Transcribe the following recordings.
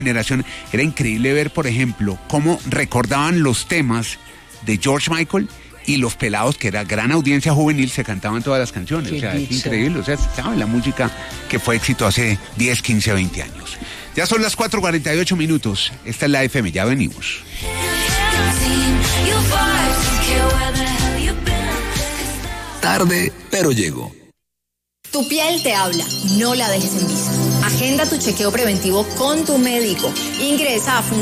generación, era increíble ver, por ejemplo, cómo recordaban los temas de George Michael y los pelados, que era gran audiencia juvenil, se cantaban todas las canciones. Qué o sea, dicho. es increíble. O sea, saben la música que fue éxito hace 10, 15, 20 años. Ya son las 4:48 minutos. Esta es la FM, ya venimos. Tarde, pero llego. Tu piel te habla, no la dejes en visto. Agenda tu chequeo preventivo con tu médico. Ingresa a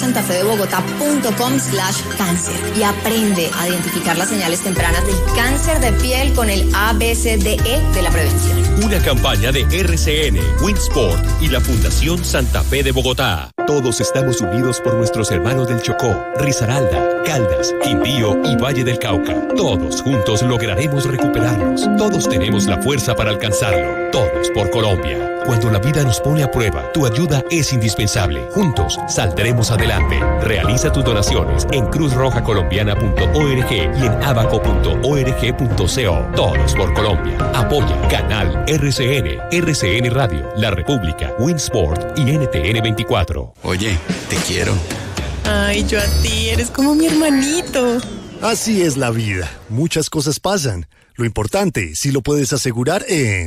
fundacionsantafedebogotá.com/cáncer y aprende a identificar las señales tempranas del cáncer de piel con el ABCDE de la prevención. Una campaña de RCN, Winsport y la Fundación Santa Fe de Bogotá. Todos estamos unidos por nuestros hermanos del Chocó, Risaralda, Caldas, Quindío y Valle del Cauca. Todos juntos lograremos recuperarnos. Todos tenemos la fuerza para alcanzarlo. Todos por Colombia. Cuando la vida nos pone a prueba, tu ayuda es indispensable. Juntos saldremos adelante. Realiza tus donaciones en cruzrojacolombiana.org y en abaco.org.co. Todos por Colombia. Apoya Canal RCN, RCN Radio, La República, Winsport y NTN 24. Oye, te quiero. Ay, yo a ti, eres como mi hermanito. Así es la vida. Muchas cosas pasan. Lo importante, si lo puedes asegurar en...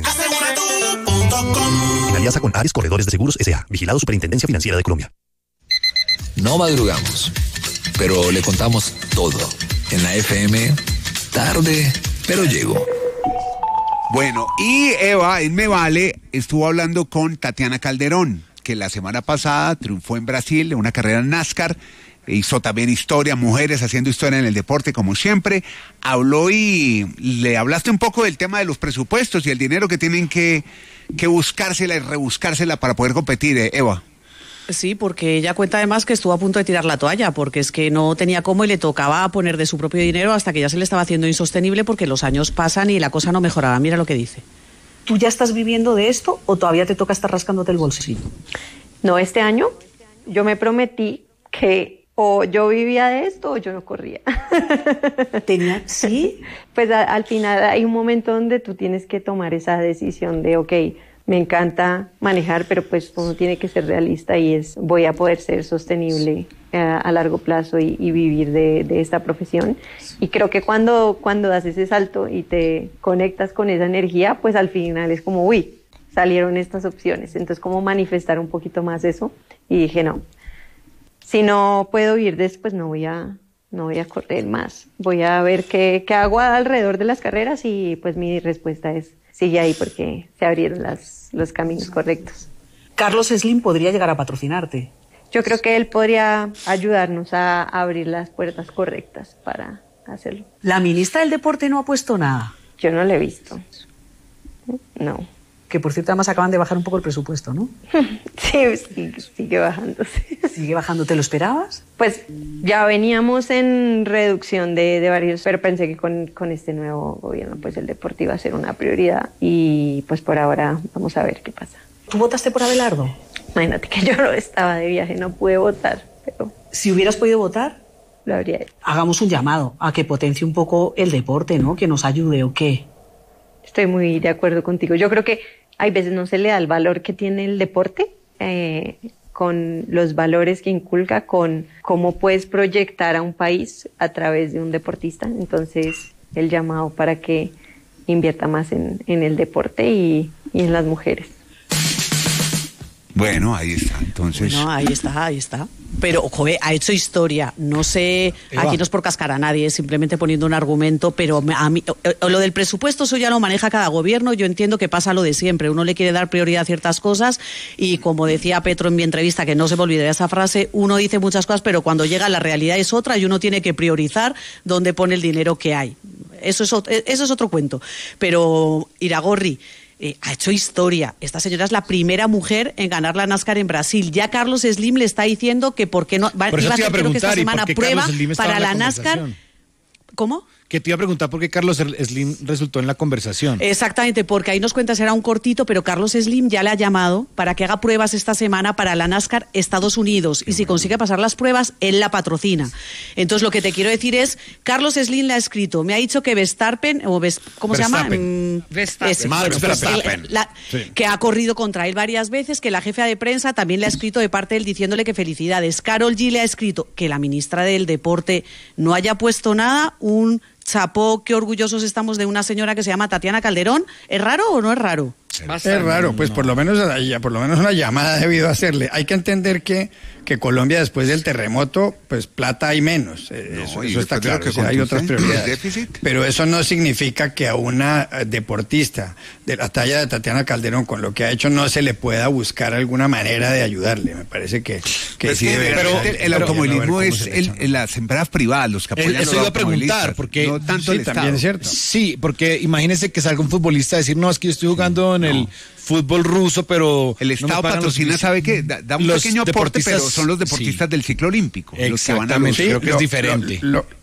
En alianza con Ares Corredores de Seguros S.A. Vigilado Superintendencia Financiera de Colombia. No madrugamos, pero le contamos todo. En la FM, tarde, pero llego. Bueno, y Eva, en Me Vale, estuvo hablando con Tatiana Calderón, que la semana pasada triunfó en Brasil en una carrera en NASCAR. Hizo también historia, mujeres haciendo historia en el deporte, como siempre. Habló y le hablaste un poco del tema de los presupuestos y el dinero que tienen que buscársela y rebuscársela para poder competir, Eva. Sí, porque ella cuenta además que estuvo a punto de tirar la toalla, porque es que no tenía cómo y le tocaba poner de su propio dinero hasta que ya se le estaba haciendo insostenible porque los años pasan y la cosa no mejoraba. Mira lo que dice. ¿Tú ya estás viviendo de esto o todavía te toca estar rascándote el bolsillo? No, este año yo me prometí que o yo vivía de esto o yo no corría. ¿Sí? Pues al final hay un momento donde tú tienes que tomar esa decisión de, ok, me encanta manejar, pero pues uno tiene que ser realista y voy a poder ser sostenible a largo plazo y vivir de esta profesión. Y creo que cuando das ese salto y te conectas con esa energía, pues al final es como, uy, salieron estas opciones. Entonces, como manifestar un poquito más eso. Y dije, no. Si no puedo vivir después, no voy a correr más. Voy a ver qué hago alrededor de las carreras y pues mi respuesta es sigue ahí porque se abrieron los caminos correctos. Carlos Slim podría llegar a patrocinarte. Yo creo que él podría ayudarnos a abrir las puertas correctas para hacerlo. ¿La ministra del Deporte no ha puesto nada? Yo no lo he visto. No. Que por cierto además acaban de bajar un poco el presupuesto, ¿no? Sí, sigue bajándose. ¿Sigue bajando? ¿Te lo esperabas? Pues ya veníamos en reducción de varios, pero pensé que con este nuevo gobierno pues el deporte iba a ser una prioridad y pues por ahora vamos a ver qué pasa. ¿Tú votaste por Abelardo? Imagínate que yo no estaba de viaje, no pude votar, pero... Si hubieras podido votar, lo habría hecho. Hagamos un llamado a que potencie un poco el deporte, ¿no? Que nos ayude, ¿o qué? Estoy muy de acuerdo contigo. Yo creo que hay veces no se le da el valor que tiene el deporte, con los valores que inculca, con cómo puedes proyectar a un país a través de un deportista. Entonces, el llamado para que invierta más en el deporte y en las mujeres. Bueno, ahí está, entonces... No, ahí está. Pero, joder, ha hecho historia. No sé, Eva. aquí no es por cascar a nadie, simplemente poniendo un argumento, pero a mí, lo del presupuesto, eso ya lo maneja cada gobierno. Yo entiendo que pasa lo de siempre. Uno le quiere dar prioridad a ciertas cosas y, como decía Petro en mi entrevista, que no se me olvide de esa frase, uno dice muchas cosas, pero cuando llega la realidad es otra y uno tiene que priorizar dónde pone el dinero que hay. Eso es otro cuento. Pero, Iragorri... ha hecho historia. Esta señora es la primera mujer en ganar la NASCAR en Brasil. Ya Carlos Slim le está diciendo que por qué no iba a hacer, creo que esta semana prueba para la NASCAR. ¿Cómo? Que te iba a preguntar por qué Carlos Slim resultó en la conversación. Exactamente, porque ahí nos cuentas, era un cortito, pero Carlos Slim ya le ha llamado para que haga pruebas esta semana para la NASCAR Estados Unidos. Y si consigue pasar las pruebas, él la patrocina. Entonces, lo que te quiero decir es, Carlos Slim le ha escrito, me ha dicho que Verstappen, ¿cómo se llama? Max Verstappen. Que ha corrido contra él varias veces, que la jefa de prensa también le ha escrito de parte de él diciéndole que felicidades. Karol G le ha escrito que la ministra del Deporte no haya puesto nada, un chapó, qué orgullosos estamos de una señora que se llama Tatiana Calderón. ¿Es raro o no es raro? Es raro, pues por lo menos una llamada ha debido hacerle. Hay que entender que Colombia después del terremoto, pues plata hay menos. Eso está claro, que hay otras prioridades. Pero eso no significa que a una deportista de la talla de Tatiana Calderón, con lo que ha hecho, no se le pueda buscar alguna manera de ayudarle. Me parece que sí debe. Pero el automovilismo es las empresas privadas, los que apoyan. Eso iba a preguntar, porque no tanto el también es cierto. Sí, porque imagínese que salga un futbolista a decir, no, es que yo estoy jugando en el fútbol ruso, pero el Estado patrocina, ¿sabe qué? Da un pequeño aporte, pero son los deportistas del ciclo olímpico. Exactamente, creo que es diferente.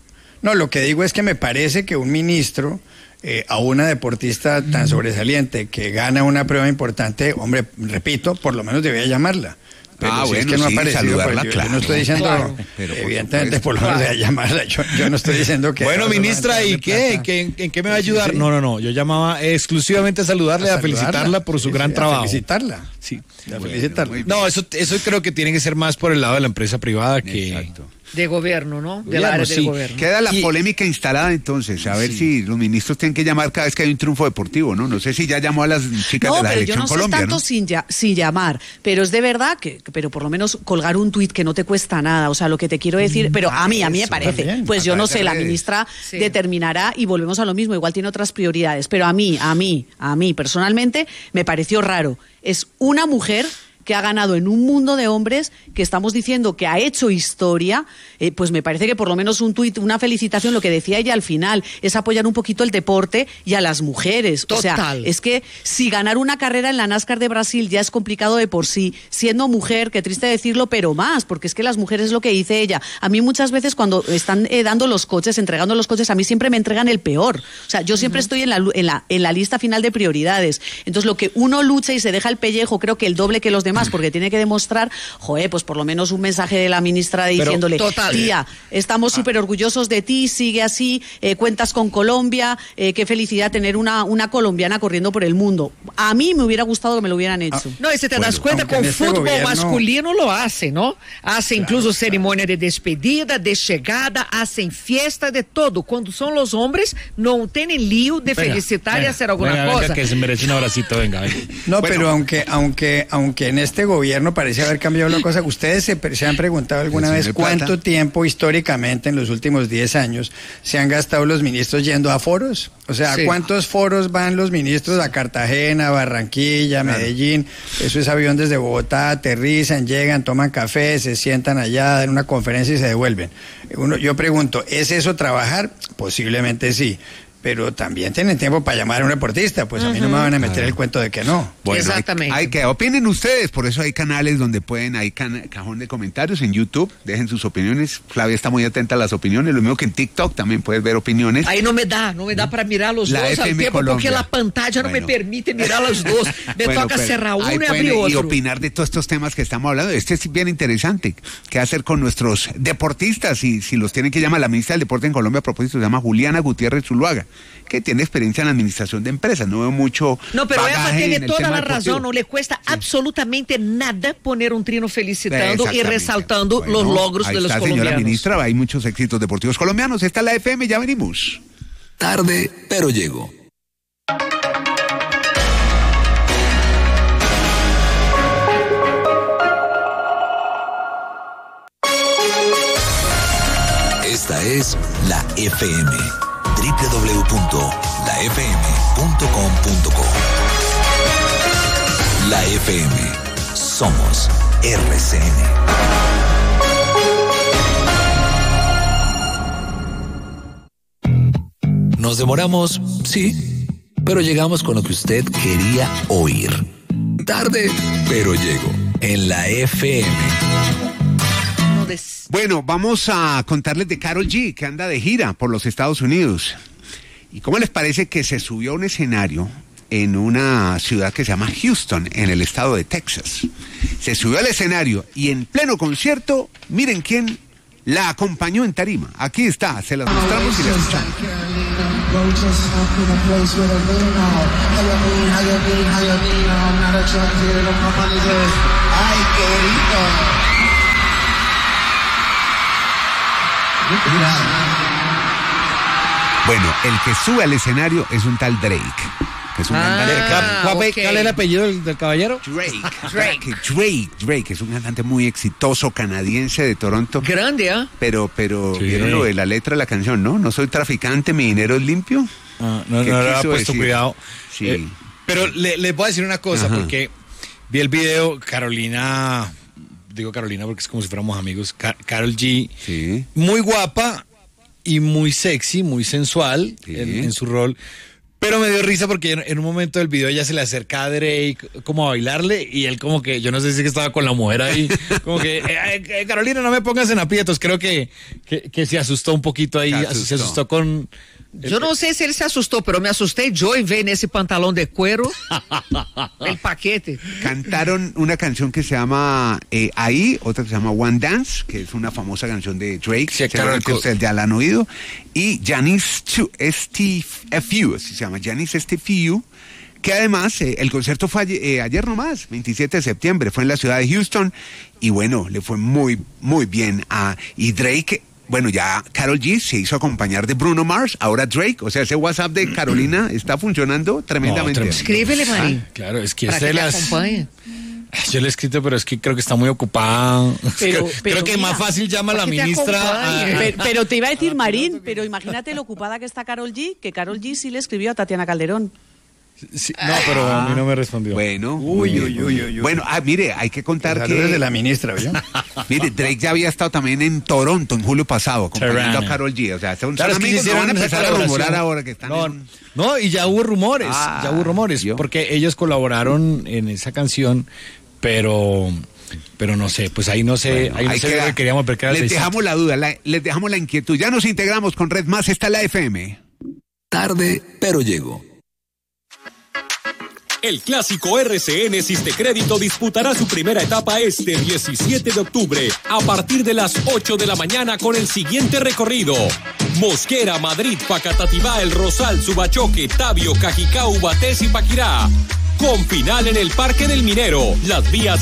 Lo que digo es que me parece que un ministro, a una deportista tan sobresaliente que gana una prueba importante, hombre, repito, por lo menos debía llamarla. Pero si es que no aparece, saludarla, yo no estoy diciendo, evidentemente, por lo menos de llamarla, yo no estoy diciendo que... Bueno, ministra, ¿y qué? ¿En qué me va a ayudar? Sí. No, yo llamaba exclusivamente a saludarle, a felicitarla por su gran trabajo. Felicitarla. Sí. Felicitarla. No, eso creo que tiene que ser más por el lado de la empresa privada que... Exacto. De gobierno, ¿no? Del área del gobierno. Queda la polémica instalada entonces, a ver si los ministros tienen que llamar cada vez que hay un triunfo deportivo, ¿no? No sé si ya llamó a las chicas de la selección No, Colombia, pero yo no sé tanto sin llamar, pero es de verdad pero por lo menos colgar un tuit que no te cuesta nada, o sea, lo que te quiero decir, pero a mí me parece, también, pues yo no sé, la ministra determinará y volvemos a lo mismo, igual tiene otras prioridades, pero a mí personalmente me pareció raro. Es una mujer que ha ganado en un mundo de hombres, que estamos diciendo que ha hecho historia, pues me parece que por lo menos un tuit, una felicitación, lo que decía ella al final, es apoyar un poquito el deporte y a las mujeres. Total. O sea, es que si ganar una carrera en la NASCAR de Brasil ya es complicado de por sí, siendo mujer, qué triste decirlo, pero más, porque es que las mujeres, lo que dice ella, a mí muchas veces cuando están dando los coches, entregando los coches, a mí siempre me entregan el peor. O sea, yo siempre estoy en la lista final de prioridades. Entonces, lo que uno lucha y se deja el pellejo, creo que el doble que los demás, porque tiene que demostrar, pues por lo menos un mensaje de la ministra diciéndole, tía, estamos súper orgullosos de ti, sigue así, cuentas con Colombia, qué felicidad tener una colombiana corriendo por el mundo. A mí me hubiera gustado que me lo hubieran hecho. No, y si te das cuenta, con fútbol masculino lo hace, ¿no? Hace incluso ceremonia de despedida, de llegada, hacen fiesta, de todo. Cuando son los hombres, no tienen lío de felicitar y hacer alguna cosa. Que se merece un abracito, venga. No, pero aunque en este gobierno parece haber cambiado la cosa. ¿Ustedes se han preguntado alguna vez cuánto tiempo históricamente en los últimos 10 años se han gastado los ministros yendo a foros? O sea, ¿cuántos foros van los ministros a Cartagena, Barranquilla, Medellín? Eso es avión desde Bogotá, aterrizan, llegan, toman café, se sientan allá, dan una conferencia y se devuelven. Yo pregunto, ¿es eso trabajar? Posiblemente sí. Pero también tienen tiempo para llamar a un deportista, pues a mí no me van a meter el cuento de que no. Bueno, exactamente. Hay que opinen ustedes, por eso hay canales donde hay cajón de comentarios en YouTube, dejen sus opiniones. Flavia está muy atenta a las opiniones, lo mismo que en TikTok también puedes ver opiniones. Ahí no me da para mirar los dos al tiempo, Colombia. Porque la pantalla no me permite mirar los dos. Me toca cerrar uno y abrir otro. Y opinar de todos estos temas que estamos hablando. Este es bien interesante. ¿Qué hacer con nuestros deportistas? Y si los tienen que llamar, la ministra del Deporte en Colombia a propósito se llama Juliana Gutiérrez Zuluaga, que tiene experiencia en la administración de empresas, no veo mucho. No, pero ella tiene toda la razón, no le cuesta absolutamente nada poner un trino felicitando y resaltando los logros de los colombianos. Señora ministra, hay muchos éxitos deportivos colombianos. Esta es la FM, ya venimos. Tarde, pero llego. Esta es la FM. www.lafm.com.co. La FM. Somos RCN. Nos demoramos, sí, pero llegamos con lo que usted quería oír. Tarde, pero llego en la FM. Bueno, vamos a contarles de Karol G, que anda de gira por los Estados Unidos. ¿Y cómo les parece que se subió a un escenario en una ciudad que se llama Houston, en el estado de Texas? Se subió al escenario y en pleno concierto, miren quién la acompañó en tarima. Aquí está, se las mostramos y la escuchamos. ¡Ay, qué bonito! Bueno, el que sube al escenario es un tal Drake. Que es un ¿Cuál es el apellido del caballero? Drake es un cantante muy exitoso, canadiense de Toronto. Grande, ¿ah? Pero sí. Vieron lo de la letra de la canción, ¿no? No soy traficante, mi dinero es limpio. No le había puesto cuidado. Sí. Pero le voy a decir una cosa, porque vi el video, digo Carolina porque es como si fuéramos amigos, Karol G, sí, muy guapa y muy sexy, muy sensual en su rol. Pero me dio risa porque en un momento del video ella se le acerca a Drake como a bailarle y él como que, yo no sé si estaba con la mujer ahí, como que, Carolina, no me pongas en aprietos. Creo que se asustó un poquito ahí, se asustó con... Yo no sé si él se asustó, pero me asusté yo y ver ese pantalón de cuero, el paquete. Cantaron una canción que se llama Ahí, otra que se llama One Dance, que es una famosa canción de Drake, sí, claro, que ustedes ya la han oído, y Janice STFU, así se llama, Janice STFU, que además el concierto fue ayer nomás, 27 de septiembre, fue en la ciudad de Houston, y bueno, le fue muy, muy bien y Drake... Bueno, ya Karol G se hizo acompañar de Bruno Mars, ahora Drake, o sea, ese WhatsApp de Carolina está funcionando tremendamente. Escríbele, Mari. Claro, es que para que la acompañe. Yo le he escrito, pero es que creo que está muy ocupada. Creo que mira, más fácil llama a la ministra. Pero te iba a decir, Marín, pero imagínate lo ocupada que está Karol G, que Karol G sí le escribió a Tatiana Calderón. Sí, no, pero a mí no me respondió. Bueno, uy. Bueno, mire, hay que contar que... de la ministra, ¿oyó? Mire, Drake ya había estado también en Toronto en julio pasado, acompañando a Karol G. O sea, son amigos, no van a empezar a rumorar ahora que están No, y ya hubo rumores, porque ellos colaboraron en esa canción, pero no sé, pues ahí no sé, bueno, ahí no sé lo que queríamos ver. Les dejamos la duda, les dejamos la inquietud. Ya nos integramos con Red Más, está la FM. Tarde, pero llego. El clásico RCN Sistecrédito disputará su primera etapa este 17 de octubre a partir de las 8 de la mañana con el siguiente recorrido: Mosquera, Madrid, Facatativá, El Rosal, Subachoque, Tabio, Cajicá, Ubatés y Paquirá. Con final en el Parque del Minero. Las vías